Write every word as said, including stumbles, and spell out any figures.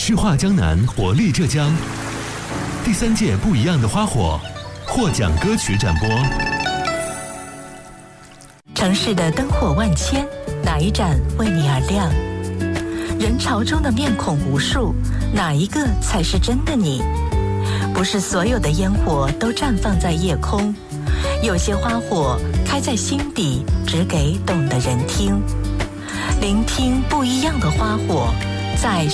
虚化江南，活力浙江。第三届不一样的花火获奖歌曲展播。 城市的灯火万千，哪一盏为你而亮？人潮中的面孔无数，哪一个才是真的你？不是所有的烟火都绽放在夜空，有些花火开在心底，只给懂的人听。聆听不一样的花火，在